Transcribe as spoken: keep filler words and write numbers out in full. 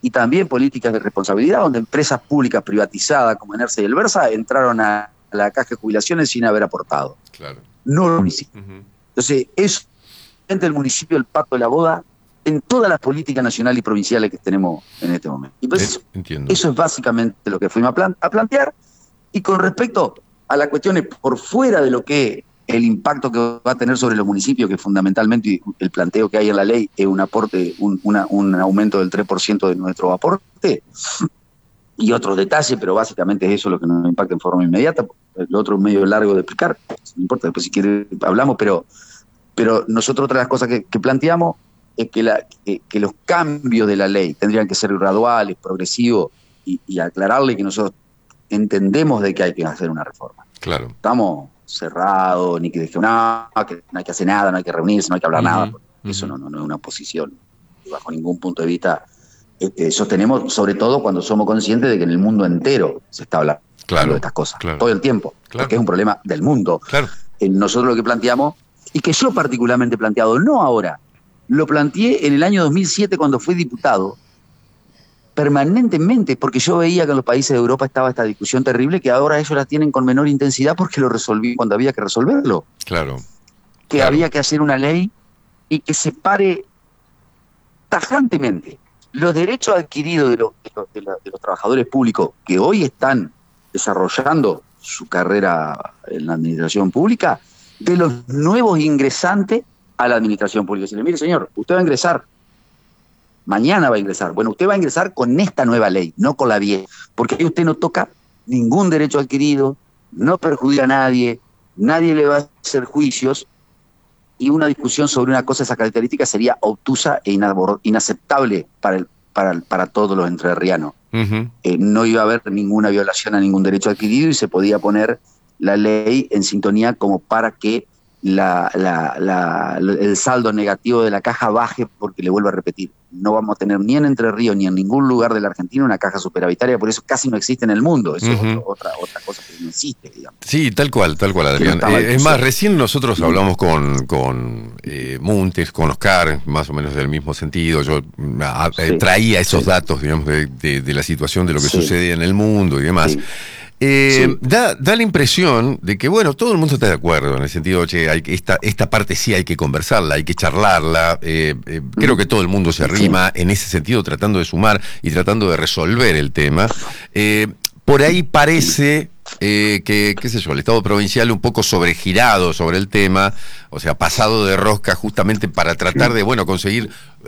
y también políticas de responsabilidad, donde empresas públicas privatizadas como Enersa y el Versa entraron a la caja de jubilaciones sin haber aportado. Claro. No el municipio. Uh-huh. Entonces, es el municipio el pacto de la boda en todas las políticas nacionales y provinciales que tenemos en este momento. Entonces, eh, entiendo. Eso es básicamente lo que fuimos a, plan- a plantear. Y con respecto a las cuestiones por fuera de lo que el impacto que va a tener sobre los municipios, que fundamentalmente el planteo que hay en la ley es un aporte, un, una, un aumento del tres por ciento de nuestro aporte, y otros detalles, pero básicamente es eso lo que nos impacta en forma inmediata. El otro es medio largo de explicar, no importa, después si quiere hablamos, pero, pero nosotros otra de las cosas que, que planteamos es que, la, que, que los cambios de la ley tendrían que ser graduales, progresivos, y, y aclararle que nosotros entendemos de que hay que hacer una reforma. Claro. Estamos cerrados, ni que dejemos nada, que no hay que hacer nada, no hay que reunirse, no hay que hablar uh-huh, nada, porque uh-huh. Eso no, no, no es una posición, bajo ningún punto de vista, este, sostenemos, sobre todo cuando somos conscientes de que en el mundo entero se está hablando claro, de estas cosas, claro. todo el tiempo, claro. Porque es un problema del mundo. Claro. Eh, nosotros lo que planteamos, y que yo particularmente he planteado, no ahora, lo planteé en el año dos mil siete cuando fui diputado, permanentemente, porque yo veía que en los países de Europa estaba esta discusión terrible que ahora ellos la tienen con menor intensidad porque lo resolví cuando había que resolverlo. Claro. Que claro. había que hacer una ley y que separe tajantemente los derechos adquiridos de los, de, los, de, los, de los trabajadores públicos que hoy están desarrollando su carrera en la administración pública de los nuevos ingresantes a la administración pública. Decirle, mire señor, usted va a ingresar, mañana va a ingresar. Bueno, usted va a ingresar con esta nueva ley, no con la vieja, porque ahí usted no toca ningún derecho adquirido, no perjudica a nadie, nadie le va a hacer juicios, y una discusión sobre una cosa de esa característica sería obtusa e inaceptable para, el, para, el, para todos los entrerrianos. Uh-huh. Eh, no iba a haber ninguna violación a ningún derecho adquirido y se podía poner la ley en sintonía como para que la, la, la, el saldo negativo de la caja baje, porque le vuelvo a repetir, no vamos a tener ni en Entre Ríos ni en ningún lugar de la Argentina una caja superavitaria, por eso casi no existe en el mundo, eso uh-huh. es otro, otra, otra cosa que no existe, digamos. Sí, tal cual, tal cual, Adrián. No eh, es más, recién nosotros uh-huh. hablamos con, con eh, Muntes, con Oscar, más o menos del mismo sentido, yo a, sí. traía esos sí. datos, digamos, de, de, de la situación, de lo que sí. sucede en el mundo y demás. Sí. Eh, sí. da, da la impresión de que, bueno, todo el mundo está de acuerdo en el sentido de que hay, esta, esta parte sí hay que conversarla, hay que charlarla. Eh, eh, creo que todo el mundo se arrima sí. en ese sentido, tratando de sumar y tratando de resolver el tema. Eh, por ahí parece eh, que, qué sé yo, el Estado provincial un poco sobregirado sobre el tema, o sea, pasado de rosca justamente para tratar de, bueno, conseguir